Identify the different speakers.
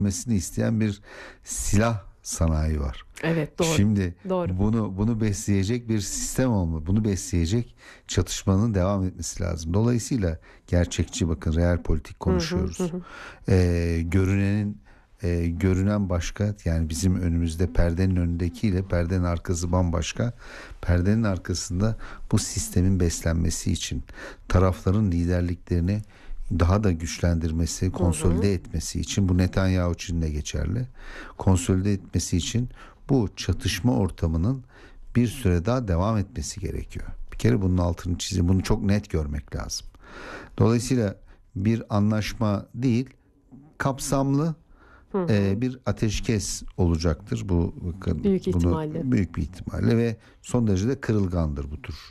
Speaker 1: isteyen bir silah sanayi var.
Speaker 2: Evet, doğru.
Speaker 1: Şimdi
Speaker 2: Doğru.
Speaker 1: bunu besleyecek bir sistem olmalı. Bunu besleyecek çatışmanın devam etmesi lazım. Dolayısıyla gerçekçi, bakın, real politik konuşuyoruz. Görünen başka, yani bizim önümüzde perdenin önündekiyle perdenin arkası bambaşka. Perdenin arkasında bu sistemin beslenmesi için tarafların liderliklerini daha da güçlendirmesi, konsolide etmesi için, bu Netanyahu için de geçerli. Konsolide etmesi için bu çatışma ortamının bir süre daha devam etmesi gerekiyor. Bir kere bunun altını çizeyim. Bunu çok net görmek lazım. Dolayısıyla bir anlaşma değil, kapsamlı bir ateşkes olacaktır. Bu, bakın,
Speaker 2: Büyük
Speaker 1: bunu
Speaker 2: ihtimalle.
Speaker 1: büyük bir ihtimalle ve son derece de kırılgandır bu tür